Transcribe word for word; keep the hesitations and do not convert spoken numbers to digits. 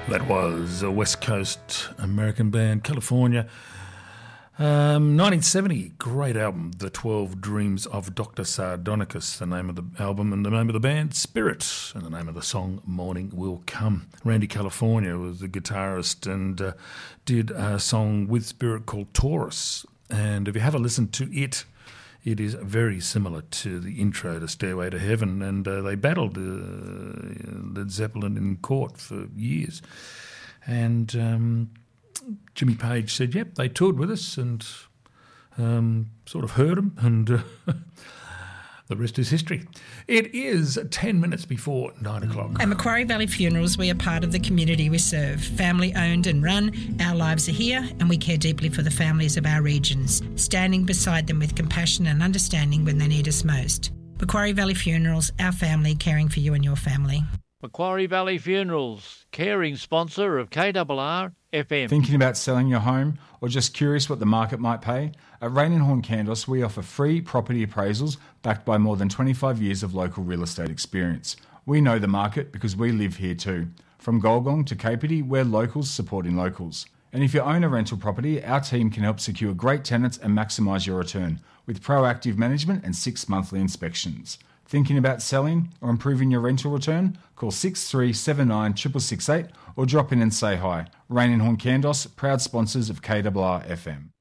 That was a West Coast American band, California. Um, nineteen seventy, great album, The twelve Dreams of Doctor Sardonicus, the name of the album, and the name of the band, Spirit, and the name of the song, Morning Will Come. Randy California was the guitarist and uh, did a song with Spirit called Taurus. And if you have a listen to it, it is very similar to the intro to Stairway to Heaven, and uh, they battled uh, Led Zeppelin in court for years. And um, Jimmy Page said, yep, they toured with us and um, sort of heard them, and uh, the rest is history. It is ten minutes before nine o'clock. At Macquarie Valley Funerals, we are part of the community we serve. Family owned and run, our lives are here, and we care deeply for the families of our regions, standing beside them with compassion and understanding when they need us most. Macquarie Valley Funerals, our family, caring for you and your family. Macquarie Valley Funerals, caring sponsor of K R R F M. Thinking about selling your home or just curious what the market might pay? At Rain and Horn Candos, we offer free property appraisals backed by more than twenty-five years of local real estate experience. We know the market because we live here too. From Golgong to Kapiti, we're locals supporting locals. And if you own a rental property, our team can help secure great tenants and maximise your return with proactive management and six monthly inspections. Thinking about selling or improving your rental return? Call six three seven nine six six six eight or drop in and say hi. Rain and Horn Candos, proud sponsors of K R R F M.